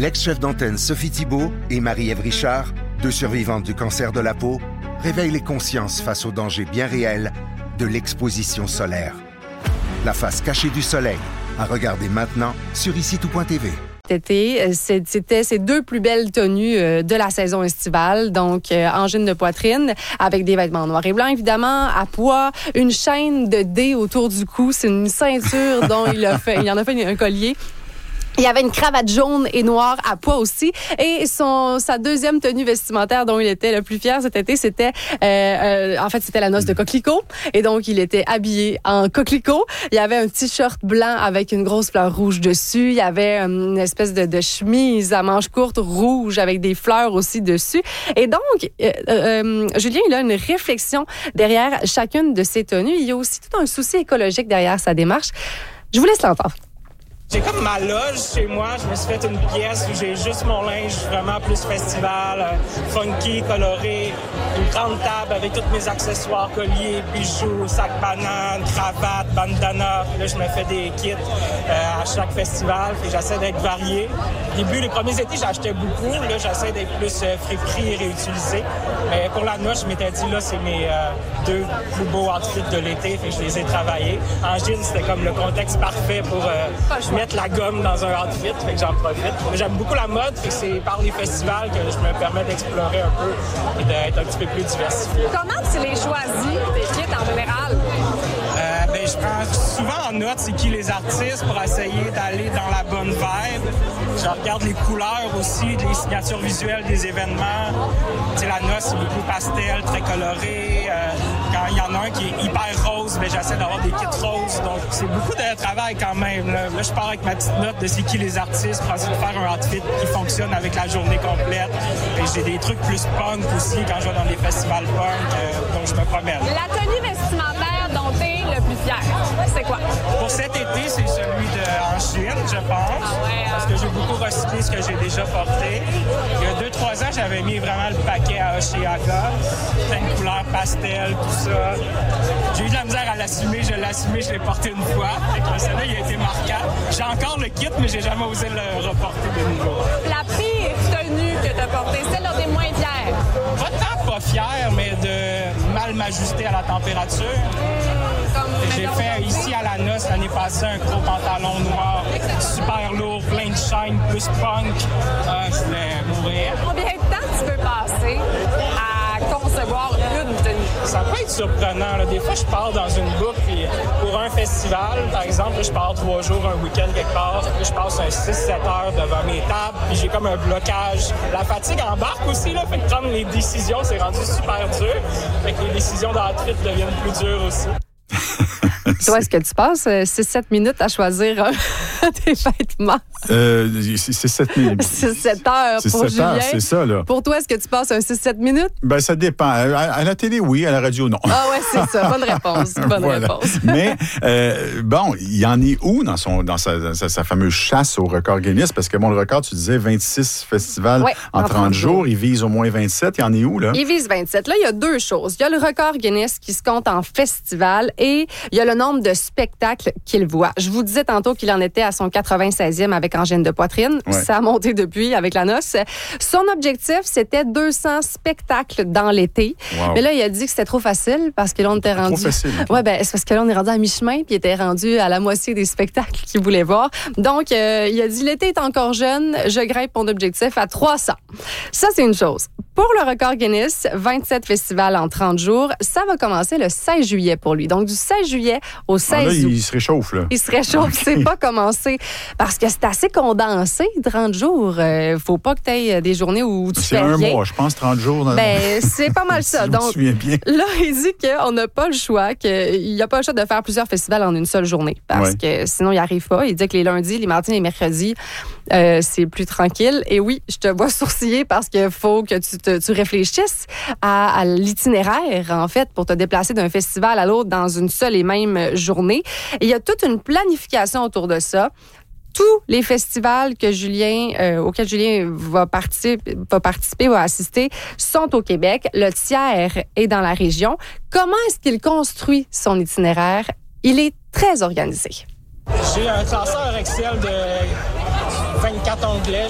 L'ex-chef d'antenne Sophie Thibault et Marie-Ève Richard, 2 survivantes du cancer de la peau, réveillent les consciences face aux dangers bien réels de l'exposition solaire. La face cachée du soleil, à regarder maintenant sur icitout.tv. C'était ses 2 plus belles tenues de la saison estivale. Donc, angine de poitrine avec des vêtements noirs et blancs, évidemment, à pois, une chaîne de dés autour du cou. C'est une ceinture dont il en a fait un collier. Il y avait une cravate jaune et noire à pois aussi. Et sa deuxième tenue vestimentaire dont il était le plus fier cet été, c'était la noce de coquelicot. Et donc, il était habillé en coquelicot. Il y avait un t-shirt blanc avec une grosse fleur rouge dessus. Il y avait une espèce de chemise à manches courtes rouge avec des fleurs aussi dessus. Et donc, Julien, il a une réflexion derrière chacune de ses tenues. Il y a aussi tout un souci écologique derrière sa démarche. Je vous laisse l'entendre. J'ai comme ma loge chez moi. Je me suis fait une pièce où j'ai juste mon linge vraiment plus festival, funky, coloré. Une grande table avec tous mes accessoires, colliers, bijoux, sac banane, cravate, bandana. Puis là, je me fais des kits à chaque festival. Puis j'essaie d'être varié. Au début, les premiers étés, j'achetais beaucoup. Là, j'essaie d'être plus friperie et réutilisé. Mais pour la noce, je m'étais dit, là, c'est mes 2 plus beaux outfits de l'été. Fait que je les ai travaillés. En jean, c'était comme le contexte parfait pour mettre la gomme dans un outfit, fait que j'en profite. J'aime beaucoup la mode, fait que c'est par les festivals que je me permets d'explorer un peu et d'être un petit peu plus diversifié. Comment tu les choisis, tes kits en général? Je prends souvent en note c'est qui les artistes pour essayer d'aller dans la bonne vibe. Je regarde les couleurs aussi, les signatures visuelles des événements. Tu sais, la noce, c'est beaucoup pastel, très coloré. Quand il y en a un qui est hyper rose, j'essaie d'avoir des kits roses. Donc, c'est beaucoup de travail quand même. Là, je pars avec ma petite note de c'est qui les artistes pour essayer de faire un outfit qui fonctionne avec la journée complète. Et j'ai des trucs plus punk aussi quand je vais dans des festivals punk, donc je me promène. La tenue vestimentaire dont tu es le plus fier, c'est quoi? Pour cet été, c'est celui en Chine, je pense. Parce que j'ai beaucoup recyclé ce que j'ai déjà porté. Il y a 2-3 ans, j'avais mis vraiment le paquet à Oshiaka. Plein de couleurs pastel, tout ça. J'ai eu de la misère à l'assumer. Je l'ai assumé, je l'ai porté une fois. Celui-là, il a été marquant. J'ai encore le kit, mais j'ai jamais osé le reporter de nouveau. La pire tenue que tu as portée, celle dont tu es moins fière? Pas fier, mais de mal m'ajuster à la température. J'ai fait ici à la noce l'année passée un gros pantalon noir, super lourd, plein de chaînes, plus punk. Je voulais mourir. Combien de temps tu peux passer à concevoir une tenue? Ça peut être surprenant. Là. Des fois, je pars dans une boucle, puis pour un festival, par exemple, je pars 3 jours, un week-end quelque part, puis je passe un 6-7 heures devant mes tables, puis j'ai comme un blocage. La fatigue embarque aussi, là, fait que prendre les décisions, c'est rendu super dur. Fait que les décisions d'outfit deviennent plus dures aussi. Toi, est-ce que tu passes 6-7 minutes à choisir tes vêtements? C'est 7 minutes. C'est 7 heures pour Julien. C'est ça, là. Pour toi, est-ce que tu passes un 6-7 minutes? Ça dépend. À la télé, oui. À la radio, non. Ah ouais, c'est ça. Bonne réponse. Bonne réponse. Mais, il y en est où dans sa fameuse chasse au record Guinness? Parce que, le record, tu disais 26 festivals en 30 jours. Il vise au moins 27. Il y en est où, là? Il vise 27. Là, il y a 2 choses. Il y a le record Guinness qui se compte en festival et il y a le nombre de spectacles qu'il voit. Je vous disais tantôt qu'il en était à son 96e avec angine de poitrine. Ouais. Ça a monté depuis avec la noce. Son objectif, c'était 200 spectacles dans l'été. Wow. Mais là, il a dit que c'était trop facile parce que là, on était rendu... Trop facile. Oui, c'est parce que là, on est rendu à mi-chemin puis il était rendu à la moitié des spectacles qu'il voulait voir. Donc, il a dit, l'été est encore jeune, je grimpe mon objectif à 300. Ça, c'est une chose. Pour le record Guinness, 27 festivals en 30 jours, ça va commencer le 16 juillet pour lui. Donc, du 16 juillet au 16 août. Il se réchauffe, là. Il se réchauffe, okay. C'est pas commencé. Parce que c'est assez condensé, 30 jours. Faut pas que tu aies des journées où tu fais rien. C'est un mois, je pense, 30 jours. C'est pas mal ça. Si donc, je me souviens bien. Là, il dit qu'on n'a pas le choix, qu'il n'y a pas le choix de faire plusieurs festivals en une seule journée. Parce que sinon, il n'y arrive pas. Il dit que les lundis, les mardis et les mercredis, c'est plus tranquille. Et oui, je te vois sourciller parce qu'il faut que tu réfléchisses à l'itinéraire, en fait, pour te déplacer d'un festival à l'autre dans une seule et même journée. Et il y a toute une planification autour de ça. Tous les festivals que auxquels Julien va participer, va assister, sont au Québec. Le tiers est dans la région. Comment est-ce qu'il construit son itinéraire? Il est très organisé. J'ai un classeur Excel de 24 onglets.